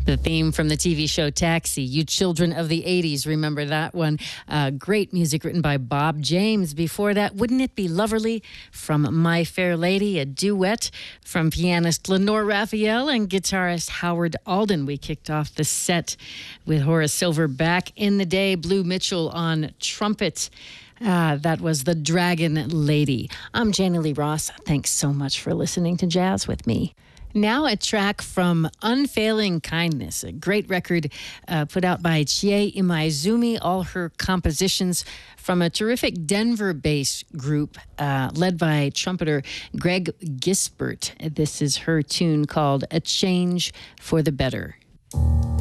The theme from the TV show Taxi. You children of the 80s, remember that one. Great music written by Bob James. Before that, Wouldn't It Be Loverly from My Fair Lady, a duet from pianist Lenore Raphael and guitarist Howard Alden. We kicked off the set with Horace Silver back in the day, Blue Mitchell on trumpet. That was The Dragon Lady. I'm Janie Lee Ross. Thanks so much for listening to Jazz with me. Now a track from Unfailing Kindness, a great record put out by Chie Imaizumi, all her compositions from a terrific Denver-based group led by trumpeter Greg Gisbert. This is her tune called A Change for the Better.